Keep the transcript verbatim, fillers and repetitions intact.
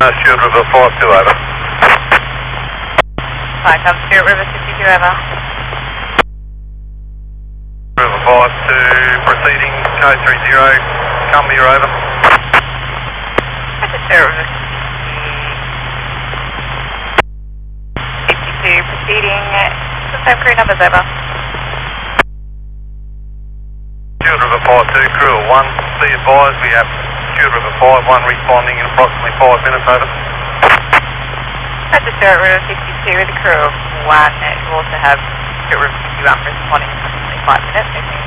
Uh, Stewart River five two over. Flight Club Stewart River fifty-two over. River five two, proceeding, code three zero, Cumbria over. That's a Stewart River fifty-two, proceeding, confirm crew numbers over. Stewart River five two, crew of one, be advised we have Stewart River five one responding in approximately five minutes over. That's a Stewart River fifty-two with a crew of one. You also have Stewart River fifty-one responding in approximately five minutes.